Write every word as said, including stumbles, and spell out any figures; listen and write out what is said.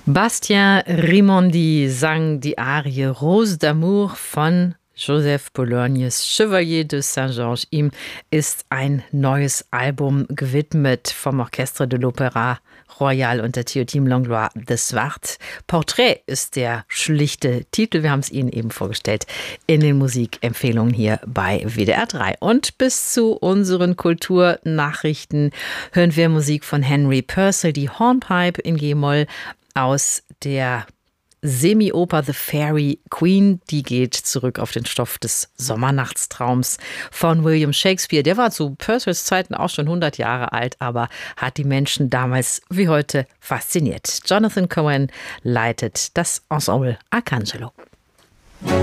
Bastien Rimondi sang die Arie Rose d'amour von Joseph Bolognes Chevalier de Saint-Georges. Ihm ist ein neues Album gewidmet vom Orchestre de l'Opéra Royal unter Théotime Langlois de Swart. Portrait ist der schlichte Titel. Wir haben es Ihnen eben vorgestellt in den Musikempfehlungen hier bei W D R drei. Und bis zu unseren Kulturnachrichten hören wir Musik von Henry Purcell, die Hornpipe in G-Moll aus der Semi-Oper The Fairy Queen. Die geht zurück auf den Stoff des Sommernachtstraums von William Shakespeare. Der war zu Purcells Zeiten auch schon hundert Jahre alt, aber hat die Menschen damals wie heute fasziniert. Jonathan Cohen leitet das Ensemble Arcangelo.